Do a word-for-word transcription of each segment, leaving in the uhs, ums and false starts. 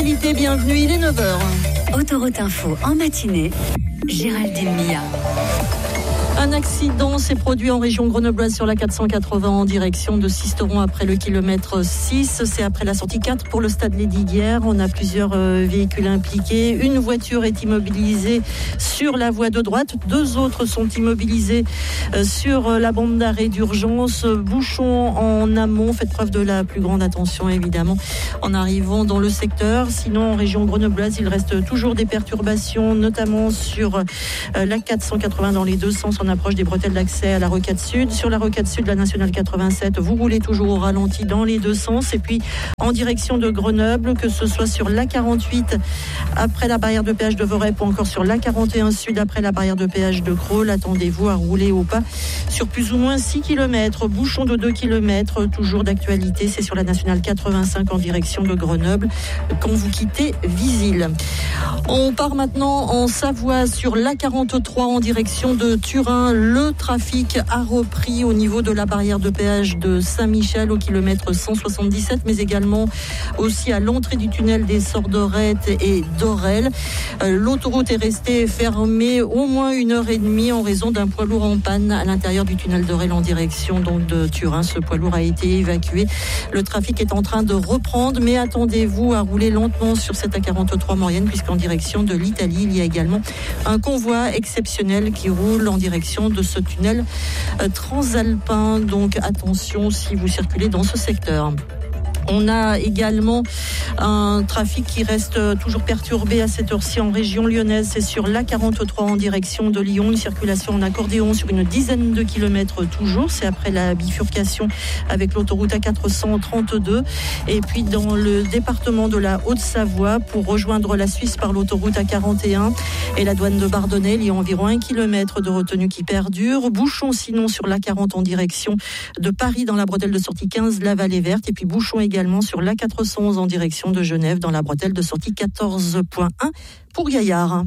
Bienvenue, il est neuf heures. Autoroute Info en matinée, Géraldine Mia. Un accident s'est produit en région grenobloise sur la quatre cent quatre-vingts en direction de Sisteron après le kilomètre six. C'est après la sortie quatre pour le stade Lesdiguières. On a plusieurs euh, véhicules impliqués. Une voiture est immobilisée sur la voie de droite. Deux autres sont immobilisés euh, sur euh, la bande d'arrêt d'urgence. Bouchon en amont. Faites preuve de la plus grande attention évidemment en arrivant dans le secteur. Sinon en région grenobloise, il reste toujours des perturbations, notamment sur euh, la quatre cent quatre-vingts dans les deux sens. On approche des bretelles d'accès à la rocade sud. Sur la rocade sud de la nationale quatre-vingt-sept, vous roulez toujours au ralenti dans les deux sens. Et puis en direction de Grenoble, que ce soit sur l'A quarante-huit après la barrière de péage de Vorep ou encore sur l'A quarante et un sud après la barrière de péage de Crolles, attendez-vous à rouler au pas sur plus ou moins six kilomètres. Bouchon de deux kilomètres, toujours d'actualité. C'est sur la nationale quatre-vingt-cinq en direction de Grenoble quand vous quittez Visil. On part maintenant en Savoie sur l'A quarante-trois en direction de Turin. Le trafic a repris au niveau de la barrière de péage de Saint-Michel au kilomètre cent soixante-dix-sept, mais également aussi à l'entrée du tunnel des Sorderettes et d'Orel. L'autoroute est restée fermée au moins une heure et demie en raison d'un poids lourd en panne à l'intérieur du tunnel d'Orel en direction donc de Turin. Ce poids lourd a été évacué. Le trafic est en train de reprendre, mais attendez-vous à rouler lentement sur cette A quarante-trois Maurienne, puisqu'en direction de l'Italie, il y a également un convoi exceptionnel qui roule en direction de ce tunnel transalpin. Donc attention si vous circulez dans ce secteur. On a également un trafic qui reste toujours perturbé à cette heure-ci en région lyonnaise. C'est sur l'A quarante-trois en direction de Lyon. Une circulation en accordéon sur une dizaine de kilomètres toujours. C'est après la bifurcation avec l'autoroute A quatre cent trente-deux. Et puis dans le département de la Haute-Savoie, pour rejoindre la Suisse par l'autoroute A quarante et un et la douane de Bardonnay, il y a environ un kilomètre de retenue qui perdure. Bouchon sinon sur l'A quarante en direction de Paris dans la bretelle de sortie quinze, la Vallée Verte. Et puis bouchon également sur l'A quatre cent onze en direction de Genève dans la bretelle de sortie quatorze point un pour Gaillard.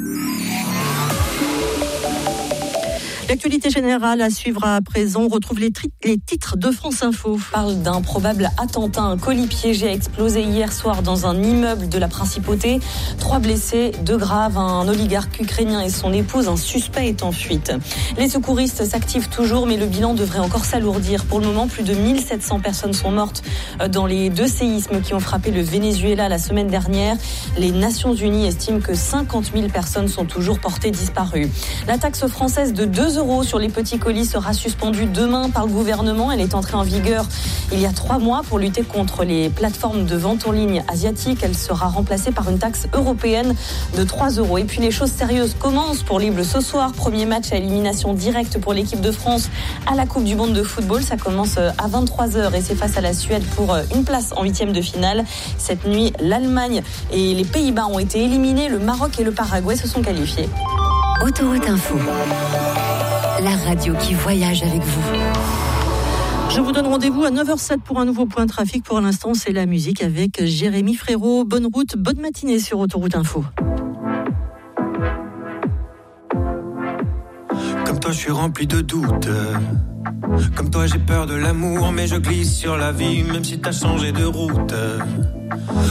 L'actualité générale à suivre à présent. On retrouve les, tri- les titres de France Info. On parle d'un probable attentat. Un colis piégé a explosé hier soir dans un immeuble de la Principauté. Trois blessés, deux graves, un oligarque ukrainien et son épouse. Un suspect est en fuite. Les secouristes s'activent toujours, mais le bilan devrait encore s'alourdir. Pour le moment, plus de mille sept cents personnes sont mortes dans les deux séismes qui ont frappé le Venezuela la semaine dernière. Les Nations Unies estiment que cinquante mille personnes sont toujours portées disparues. La taxe française de deux euros sur les petits colis sera suspendue demain par le gouvernement. Elle est entrée en vigueur il y a trois mois pour lutter contre les plateformes de vente en ligne asiatiques. Elle sera remplacée par une taxe européenne de trois euros. Et puis les choses sérieuses commencent pour Lible ce soir. Premier match à élimination directe pour l'équipe de France à la Coupe du Monde de football. Ça commence à vingt-trois heures et c'est face à la Suède pour une place en huitième de finale. Cette nuit, l'Allemagne et les Pays-Bas ont été éliminés. Le Maroc et le Paraguay se sont qualifiés. Autoroute Info, la radio qui voyage avec vous. Je vous donne rendez-vous à neuf heures zéro sept pour un nouveau point de trafic. Pour l'instant, c'est la musique avec Jérémy Frérot. Bonne route, bonne matinée sur Autoroute Info. Comme toi, je suis rempli de doutes. Comme toi, j'ai peur de l'amour, mais je glisse sur la vie, même si t'as changé de route.